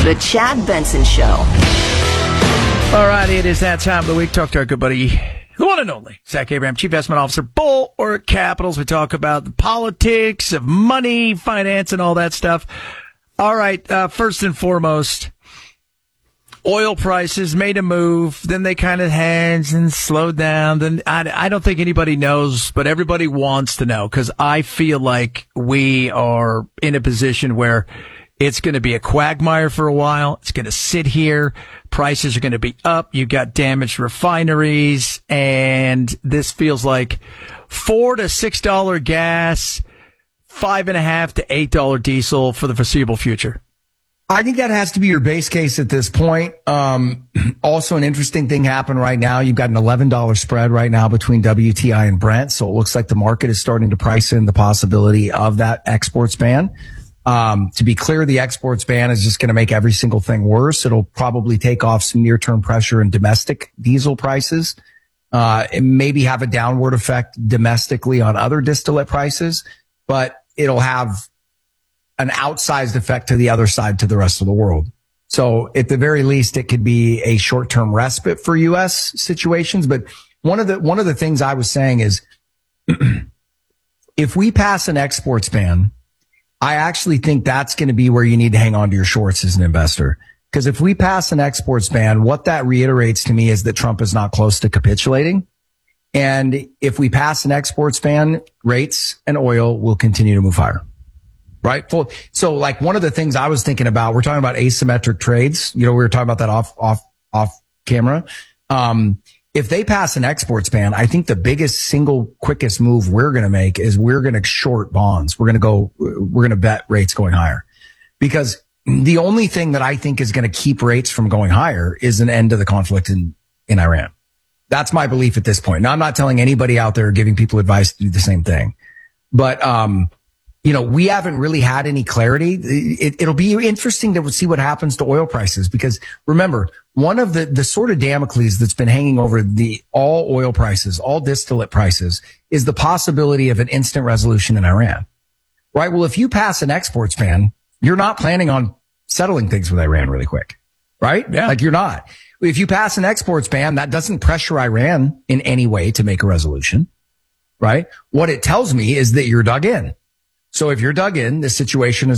The Chad Benson Show. All righty, it is that time of the week. Talk to our good buddy, the one and only, Zach Abraham, Chief Investment Officer, Bulwark Capitals. We talk about the politics of money, finance, and all that stuff. All right, first and foremost, oil prices made a move, then they kind of hedged and slowed down. Then I don't think anybody knows, but everybody wants to know, because I feel like we are in a position where it's going to be a quagmire for a while. It's going to sit here. Prices are going to be up. You've got damaged refineries, and this feels like $4 to $6 gas, $5.50 to $8 diesel for the foreseeable future. I think that has to be your base case at this point. Also, an interesting thing happened right now. You've got an $11 spread right now between WTI and Brent. So it looks like the market is starting to price in the possibility of that exports ban. To be clear, the exports ban is just going to make every single thing worse. It'll probably take off some near-term pressure in domestic diesel prices. It maybe have a downward effect domestically on other distillate prices, but it'll have an outsized effect to the other side, to the rest of the world. So at the very least, it could be a short-term respite for U.S. situations. But one of the things I was saying is, if we pass an exports ban, I actually think that's going to be where you need to hang on to your shorts as an investor. Because if we pass an exports ban, what that reiterates to me is that Trump is not close to capitulating. And if we pass an exports ban, rates and oil will continue to move higher. Right? So like one of the things I was thinking about, we're talking about asymmetric trades. You know, we were talking about that off camera. If they pass an exports ban, I think the biggest single quickest move we're going to make is we're going to short bonds. We're going to bet rates going higher, because the only thing that I think is going to keep rates from going higher is an end to the conflict in Iran. That's my belief at this point. Now, I'm not telling anybody out there or giving people advice to do the same thing, but, you know, we haven't really had any clarity. It'll be interesting to see what happens to oil prices, because remember, one of the sort of Damocles that's been hanging over all oil prices, all distillate prices, is the possibility of an instant resolution in Iran. Right? Well, if you pass an exports ban, you're not planning on settling things with Iran really quick. Right? Yeah. Like you're not. If you pass an exports ban, that doesn't pressure Iran in any way to make a resolution. Right? What it tells me is that you're dug in. So if you're dug in, this situation is